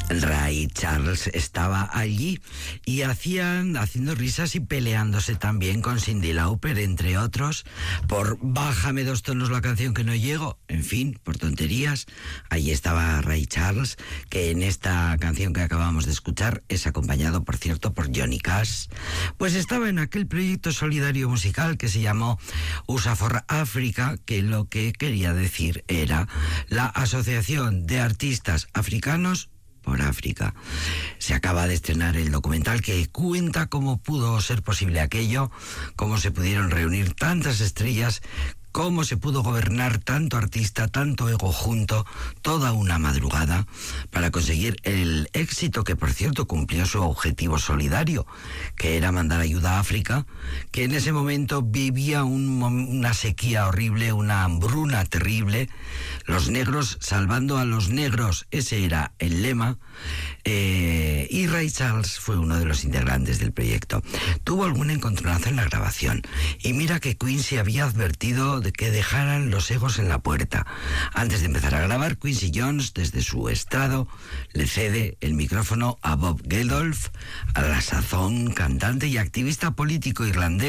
Ray Charles estaba allí y haciendo risas y peleándose también con Cyndi Lauper, entre otros, por bájame 2 tonos la canción que no llego, en fin, por tonterías. Allí estaba Ray Charles, que en esta canción que acabamos de escuchar es acompañado, por cierto, por Johnny Cash. Pues estaba en aquel proyecto solidario musical que se llamó USA for Africa, que lo que quería decir era la Asociación de Artistas Africanos por África. Se acaba de estrenar el documental que cuenta cómo pudo ser posible aquello, cómo se pudieron reunir tantas estrellas, cómo se pudo gobernar tanto artista, tanto ego junto, toda una madrugada, para conseguir el éxito que, por cierto, cumplió su objetivo solidario, que era mandar ayuda a África, que en ese momento vivía una sequía horrible, una hambruna terrible, los negros salvando a los negros, ese era el lema, y Ray Charles fue uno de los integrantes del proyecto. Tuvo algún encontronazo en la grabación, y mira que Quincy había advertido de que dejaran los egos en la puerta. Antes de empezar a grabar, Quincy Jones, desde su estrado, le cede el micrófono a Bob Geldof, a la sazón cantante y activista político irlandés,